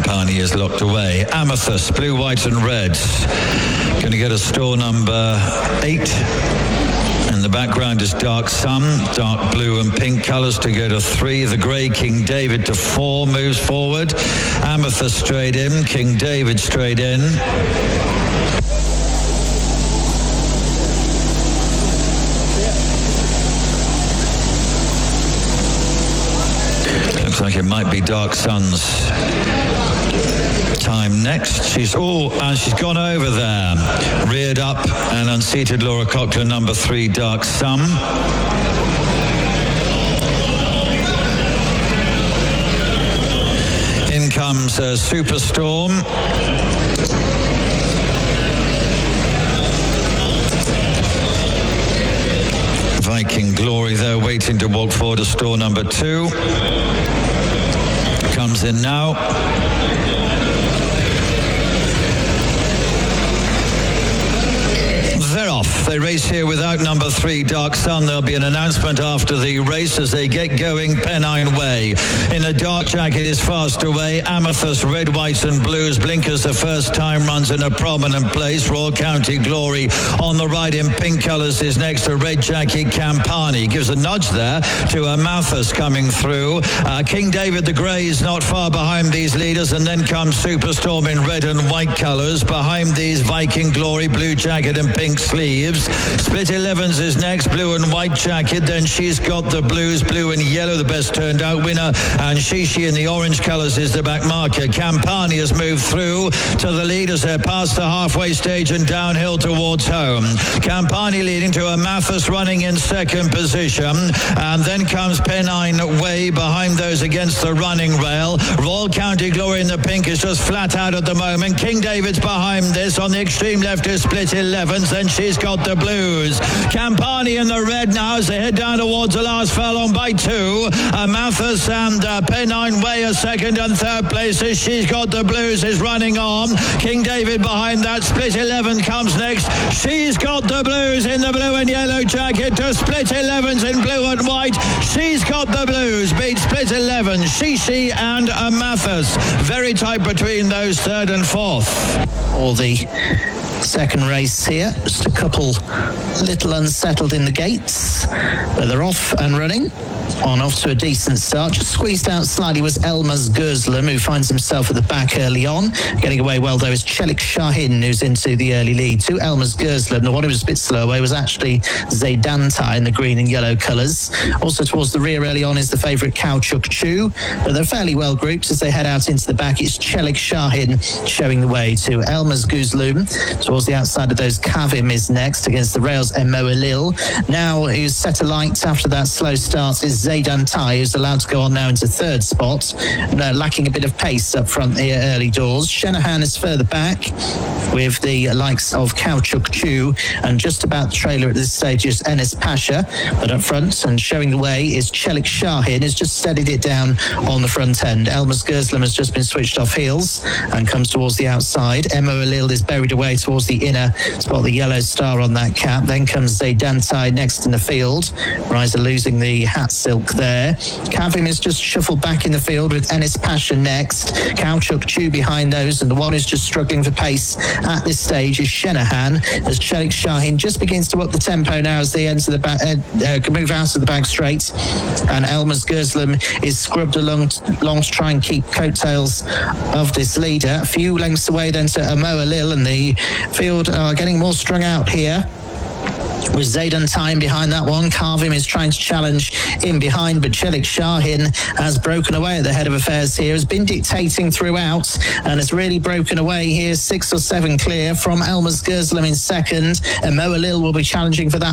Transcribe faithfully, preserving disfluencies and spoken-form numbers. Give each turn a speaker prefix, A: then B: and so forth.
A: Campani is locked away. Amethyst, blue, white and red. Going to get a store number eight. In the background is Dark Sun, dark blue and pink colours to go to three. The grey King David to four moves forward. Amethyst straight in, King David straight in. Looks like it might be Dark Sun's time next. She's oh, and she's gone over there. Reared up and unseated Laura Cochran, number three, Dark Sun. In comes uh, Superstorm. Viking Glory there, waiting to walk forward to store number two. Comes in now. They're off. They race here without number three, Dark Sun. There'll be an announcement after the race as they get going. Pennine Way in a dark jacket is fast away. Amethyst, red, white and blues. Blinkers the first time runs in a prominent place. Royal County Glory on the right in pink colours is next to red jacket Campani. Gives a nudge there to Amethyst coming through. Uh, King David the Grey is not far behind these leaders, and then comes Superstorm in red and white colours. Behind these Viking Glory, blue jacket and pink sleeves. Split elevens is next, blue and white jacket. Then She's Got the Blues, blue and yellow, the best turned out winner. And Shishi in the orange colours is the back marker. Campani has moved through to the leaders there, past the halfway stage and downhill towards home. Campani leading to Amethyst running in second position. And then comes Pennine Way behind those against the running rail. Royal County Glory in the pink is just flat out at the moment. King David's behind this. On the extreme left is Split elevens. Then She's Got the Blues. Campani in the red now as they head down towards the last furlong by two. Amethyst and uh, Pennine Way are second and third places. She's Got the Blues is running on. King David behind that. Split eleven comes next. She's Got the Blues in the blue and yellow jacket to Split elevens in blue and white. She's Got the Blues beats Split eleven. Shishi and Amethyst. Very tight between those third and fourth.
B: All the second race here, just a couple little unsettled in the gates, but they're off and running. On off to a decent start. Just squeezed out slightly was Elmas Guzlam, who finds himself at the back early on. Getting away well, though, is Chelik Shahin, who's into the early lead. To Elmas Guzlam. The one who was a bit slow away was actually Zaydanta in the green and yellow colours. Also towards the rear early on is the favourite Kauchuk Chu, but they're fairly well grouped as they head out into the back. It's Chelik Shahin showing the way to Elmas Guzlam. Towards the outside of those, Kavim is next against the rails, Emo Alil. Now, who's set alight after that slow start is Zaydantai, who's allowed to go on now into third spot, uh, lacking a bit of pace up front here early doors. Shenahan is further back with the likes of Kauchuk Chu, and just about the trailer at this stage is Enes Pasha, but up front and showing the way is Chelik Shahin, who's just steadied it down on the front end. Elmas Guzlam has just been switched off heels and comes towards the outside. Emo Alil is buried away towards the inner, spot the yellow star on that cap. Then comes Zaydantai next in the field. Riser losing the hat silk there. Kavim is just shuffled back in the field with Enes Pasha next. Kauchuk Chu behind those, and the one who's just struggling for pace at this stage is Shenahan, as Chelik Shahin just begins to up the tempo now as they enter the back, uh, uh, move out of the back straight, and Elmas Guzlam is scrubbed along, along to try and keep coattails of this leader. A few lengths away then to Emo Alil, and the field are getting more strung out here, with Zaydan Time behind that one. Kavim is trying to challenge in behind, but Chelik Shahin has broken away at the head of affairs here, has been dictating throughout, and has really broken away here. Six or seven clear from Elmas Guzlam in second, and Mo Alil will be challenging for that